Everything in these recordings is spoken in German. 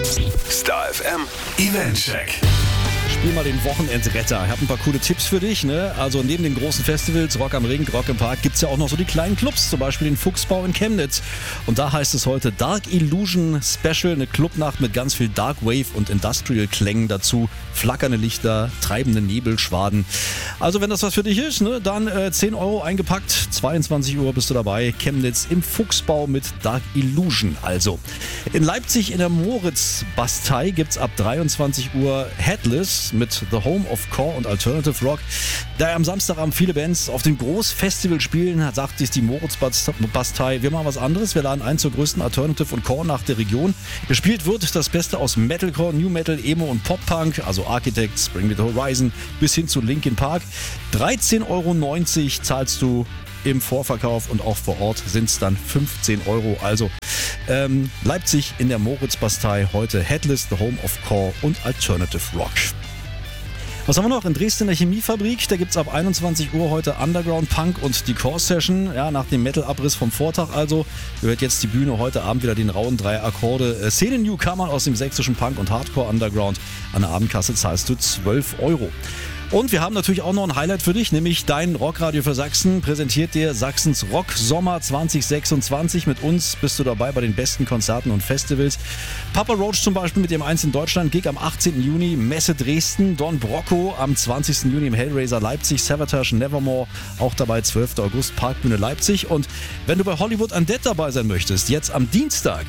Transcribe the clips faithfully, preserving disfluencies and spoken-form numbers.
Star F M Eventcheck. Spiel mal den Wochenendretter. Ich habe ein paar coole Tipps für dich. Ne? Also neben den großen Festivals, Rock am Ring, Rock im Park, gibt es ja auch noch so die kleinen Clubs, zum Beispiel den Fuchsbau in Chemnitz. Und da heißt es heute Dark Illusion Special, eine Clubnacht mit ganz viel Dark Wave und Industrial Klängen dazu. Flackernde Lichter, treibende Nebelschwaden. Also wenn das was für dich ist, ne, dann äh, zehn Euro eingepackt, zweiundzwanzig Uhr bist du dabei. Chemnitz im Fuchsbau mit Dark Illusion. Also in Leipzig in der Moritz-Bastei gibt es ab dreiundzwanzig Uhr Headless mit The Home of Core und Alternative Rock. Da am Samstagabend viele Bands auf dem Großfestival spielen, sagt sich die Moritz-Bastei, wir machen was anderes. Wir laden ein zur größten Alternative und Core-Nacht der Region. Gespielt wird das Beste aus Metalcore, New Metal, Emo und Pop-Punk, also Architects, Bring Me The Horizon bis hin zu Linkin Park. dreizehn Euro neunzig zahlst du im Vorverkauf und auch vor Ort sind es dann fünfzehn Euro. Also ähm, Leipzig in der Moritz-Bastei heute Headless, The Home of Core und Alternative Rock. Was haben wir noch? In Dresden in der Chemiefabrik, da gibt es ab einundzwanzig Uhr heute Underground Punk und die Core Session. Ja, nach dem Metal-Abriss vom Vortag also gehört jetzt die Bühne heute Abend wieder den rauen drei Akkorde. Äh, Szenen-Newcomer aus dem sächsischen Punk und Hardcore Underground. An der Abendkasse zahlst du zwölf Euro. Und wir haben natürlich auch noch ein Highlight für dich, nämlich dein Rockradio für Sachsen präsentiert dir Sachsens Rock Sommer zwanzig sechsundzwanzig. Mit uns bist du dabei bei den besten Konzerten und Festivals. Papa Roach zum Beispiel mit dem eins in Deutschland, Gig am achtzehnten Juni, Messe Dresden, Don Brocco am zwanzigsten Juni im Hellraiser Leipzig, Savatage, Nevermore, auch dabei zwölften August, Parkbühne Leipzig. Und wenn du bei Hollywood Undead dabei sein möchtest, jetzt am Dienstag,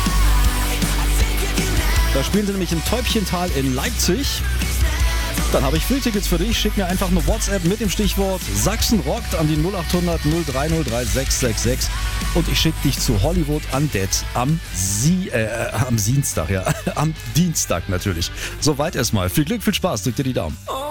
da spielen sie nämlich im Täubchental in Leipzig. Dann habe ich Free-Tickets für dich. Schick mir einfach eine WhatsApp mit dem Stichwort Sachsen rockt an die null acht hundert null drei null drei sechs sechs sechs und ich schicke dich zu Hollywood Undead am Sie äh, am Dienstag, ja, am Dienstag natürlich. Soweit erstmal. Viel Glück, viel Spaß, drück dir die Daumen.